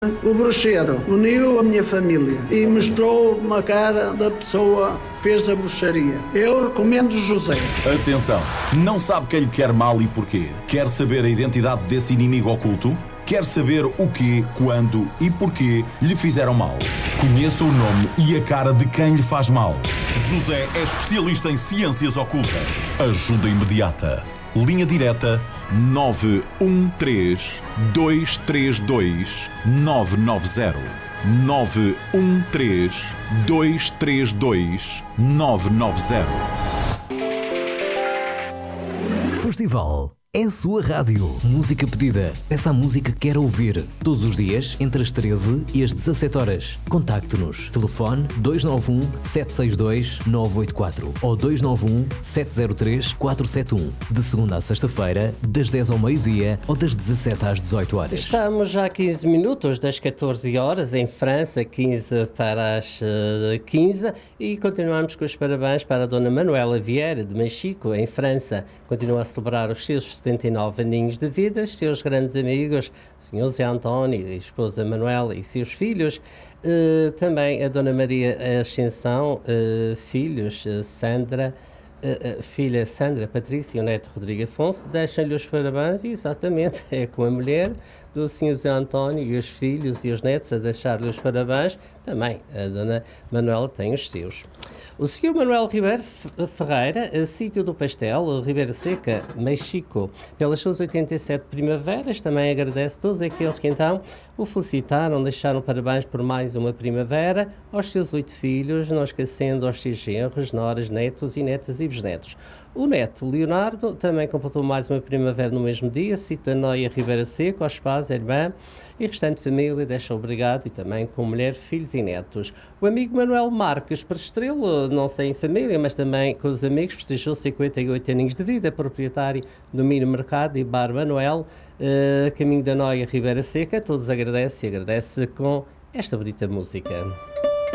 O bruxeiro uniu a minha família e mostrou uma cara da pessoa que fez a bruxaria. Eu recomendo José. Atenção, não sabe quem lhe quer mal e porquê? Quer saber a identidade desse inimigo oculto? Quer saber o quê, quando e porquê lhe fizeram mal? Conheça o nome e a cara de quem lhe faz mal. José é especialista em ciências ocultas. Ajuda imediata. Linha direta 913 232 990. 913 232 990. Festival é a sua rádio. Música pedida. Peça a música que quer ouvir. Todos os dias, entre as 13 e as 17 horas. Contacte-nos. Telefone 291-762-984 ou 291-703-471. De segunda à sexta-feira, das 10 ao meio-dia ou das 17 às 18 horas. Estamos já a 15 minutos das 14 horas em França, 15 para as 15, e continuamos com os parabéns para a Dona Manuela Vieira de Mexico, em França. Continua a celebrar os seus 79 aninhos de vida, seus grandes amigos, o Sr. Zé António, a esposa Manuela e seus filhos, também a Dona Maria Ascensão, filhos Sandra, filha Sandra Patrícia e o neto Rodrigo Afonso, deixam-lhe os parabéns, e exatamente é com a mulher do Sr. Zé António e os filhos e os netos a deixar-lhe os parabéns. Também a Dona Manuela tem os seus. O Sr. Manuel Ribeiro Ferreira, sítio do Pastel, Ribeira Seca, Mexico, pelas suas 87 primaveras, também agradece a todos aqueles que então o felicitaram, deixaram parabéns por mais uma primavera, aos seus 8 filhos, não esquecendo aos seus genros, noras, netos e netas e bisnetos. O neto, Leonardo, também completou mais uma primavera no mesmo dia, cita Noia Ribeira Seco, aos pais, a irmã e restante família, deixa obrigado, e também com mulher, filhos e netos. O amigo Manuel Marques Prestrelo, não sei em família, mas também com os amigos, festejou 58 aninhos de vida, proprietário do Mini Mercado e Bar Manuel, caminho da Noia Ribeira Seca. Todos agradece com esta bonita música.